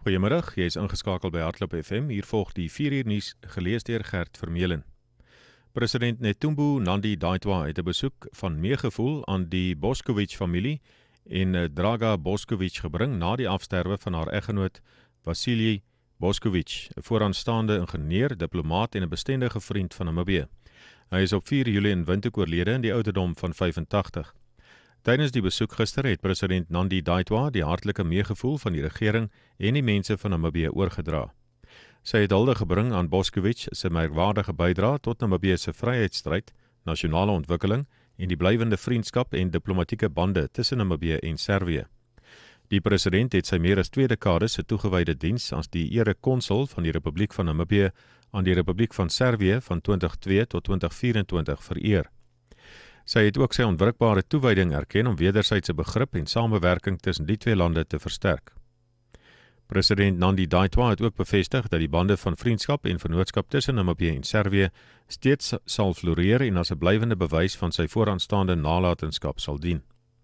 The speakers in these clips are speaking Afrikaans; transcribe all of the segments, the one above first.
Goeiemiddag, jy is ingeskakel by Hardloop FM. Hier volg die 4 uur nuus gelees deur Gert Vermeulen. President Netumbo Nandi-Ndaitwah het 'n besoek van meegevoel aan die Bošković-familie en Draga Bošković gebring na die afsterwe van haar eggenoot Vasilij Bošković, 'n vooraanstaande ingenieur, diplomaat en 'n bestendige vriend van Namibië. Hy is op 4 Julie in Windhoek oorlede in die ouderdom van 85. Tydens die besoek gister het president Nandi-Ndaitwah die hartlike meegevoel van die regering en die mense van Namibië oorgedra. Sy het hulde gebring aan Bošković se merkwaardige bydrae tot Namibië se vryheidsstryd, nasionale ontwikkeling en die blywende vriendskap en diplomatieke bande tussen Namibië en Servië. Die president het sy meer as 2 dekades se toegewyde diens as die ere-konsul van die Republiek van Namibië aan die Republiek van Servië van 2002 tot 2024 vereer. Sy het ook sy onwrikbare toewyding erken om wederwysige begrip en samewerking tussen die twee lande te versterk. President Nandi-Ndaitwah het ook bevestig dat die bande van vriendskap en vennootskap tussen Namibië en Servië steeds sal floreer en as 'n blywende bewys van sy vooraanstaande nalatenskap sal dien.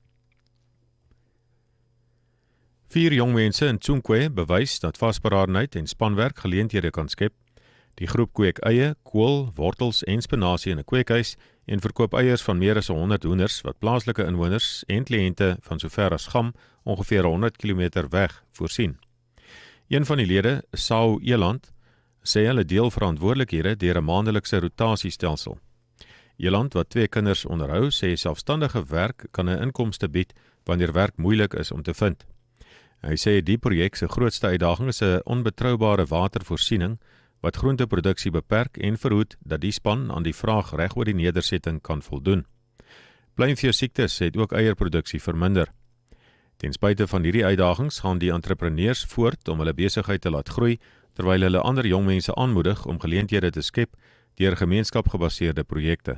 4 jong mense in Tsonkwe bewys dat vasberadenheid en spanwerk geleenthede kan skep. Die groep kweek eie, kool, wortels en spinasie in 'n kweekhuis en verkoop eiers van meer as 100 hoenders wat plaaslike inwoners en kliënte van sover as Gam, ongeveer 100 km weg, voorsien. Een van die lede, Sao Eland, sê hulle deel verantwoordelikhede deur 'n maandelikse rotasiestelsel. Eland, wat 2 kinders onderhou, sê selfstandige werk kan 'n inkomste bied wanneer werk moeilik is om te vind. Hy sê die projek se grootste uitdaging is 'n onbetroubare watervoorsiening wat groenteproduksie beperk en verhoed dat die span aan die vraag reg oor die nedersetting kan voldoen. Pluimveesiektes het ook eierproduksie verminder. Ten spyte van hierdie uitdagings gaan die entrepreneurs voort om hulle besigheid te laat groei, terwyl hulle ander jong mense aanmoedig om geleenthede te skep deur gemeenskapgebaseerde projekte.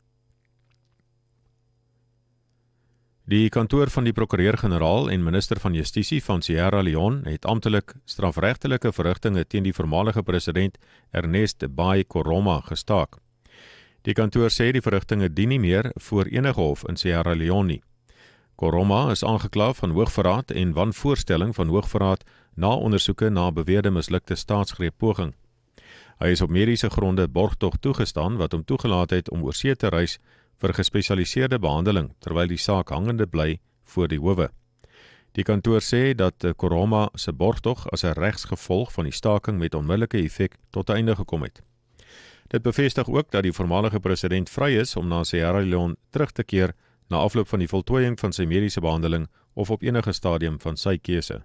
Die kantoor van die prokureur-generaal en minister van Justisie van Sierra Leone het amptelik strafregtelike verrigtinge teen die voormalige president Ernest Bai Koroma gestaak. Die kantoor sê die verrigtinge dien nie meer voor enige hof in Sierra Leone nie. Koroma is aangekla van hoogverraad en wanvoorstelling van hoogverraad na ondersoeke na beweerde mislukte staatsgreeppoging. Hy is op mediese gronde borgtog toegestaan wat hom toegelaat het om oorsee te reis vir gespesialiseerde behandeling, terwyl die saak hangende bly voor die howe. Die kantoor sê dat Koroma se borgtog as 'n regsgevolg van die staking met onmiddellike effek tot einde gekom het. Dit bevestig ook dat die voormalige president vry is om na Sierra Leone terug te keer na afloop van die voltooiing van sy mediese behandeling of op enige stadium van sy keuse.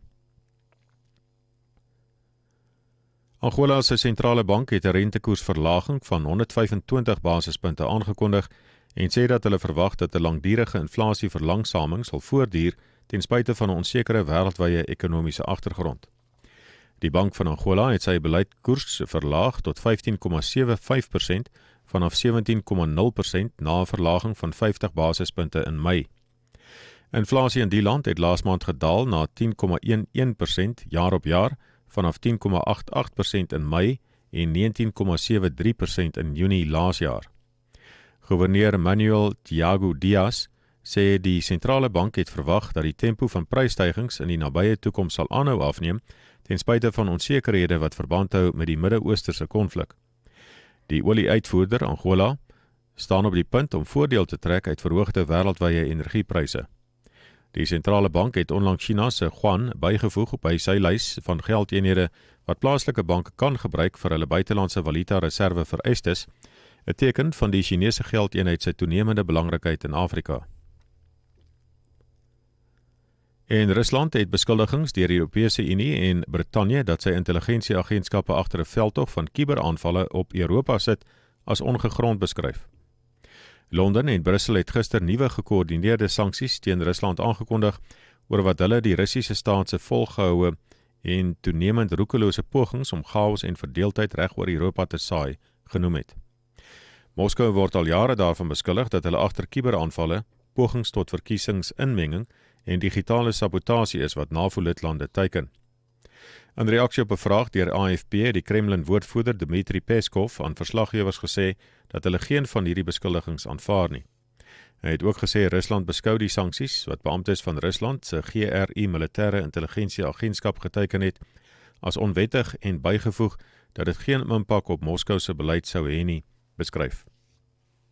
Angola se sentrale bank het 'n rentekoersverlaging van 125 basispunte aangekondig en sê dat hulle verwag dat 'n langdurige inflasieverlangsaming sal voortduur ten spyte van 'n onsekere wêreldwye ekonomiese agtergrond. Die Bank van Angola het sy beleidkoers verlaag tot 15,75% vanaf 17,0% na 'n verlaging van 50 basispunte in Mei. Inflasie in die land het laas maand gedaal na 10,11% jaar op jaar vanaf 10,88% in Mei en 19,73% in Junie laas jaar. Gouverneur Manuel Thiago Diaz sê die sentrale bank het verwag dat die tempo van prysstygings in die nabye toekoms sal aanhou afneem ten spyte van onsekerhede wat verband hou met die Midde-Oosterse konflik. Die olie-uitvoerder Angola staan op die punt om voordeel te trek uit verhoogde wêreldwye energiepryse. Die sentrale bank het onlangs China se yuan bygevoeg op sy lys van geldeenhede wat plaaslike banke kan gebruik vir hulle buitelandse valuta reserve vereistes, 'n teken van die Chinese geldeenheid se toenemende belangrikheid in Afrika. En Rusland het beskuldigings deur die Europese Unie en Brittanje dat sy intelligensieagentskappe agter 'n veldtog van kuberaanvalle op Europa sit as ongegrond beskryf. Londen en Brussel het gister nuwe gekoördineerde sanksies teen Rusland aangekondig oor wat hulle die Russiese staat se volgehoue en toenemend roekelose pogings om chaos en verdeeldheid reg oor Europa te saai genoem het. Moskou word al jare daarvan beskuldig dat hulle agter kuberaanvalle, pogings tot verkiesingsinmenging en digitale sabotasie is wat NAVO-lidlande teiken. In reaksie op 'n vraag deur AFP het die Kremlin-woordvoerder Dmitri Peskov aan verslaggewers gesê dat hulle geen van hierdie beskuldigings aanvaar nie. Hy het ook gesê Rusland beskou die sanksies wat beamptes van Rusland se GRU militêre intelligensieagentskap geteken het as onwettig en bygevoeg dat dit geen impak op Moskou se beleid sou hê nie, beskryf.